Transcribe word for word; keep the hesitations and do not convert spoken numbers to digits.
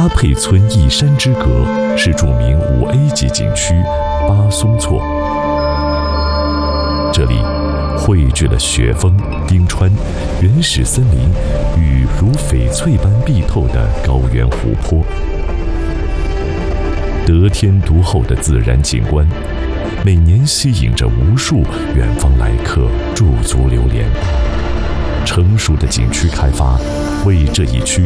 阿沛村一山之隔是著名五 A 级景区巴松措，这里汇聚了雪峰、冰川、原始森林与如翡翠般碧透的高原湖泊，得天独厚的自然景观，每年吸引着无数远方来客驻足流连。成熟的景区开发为这一区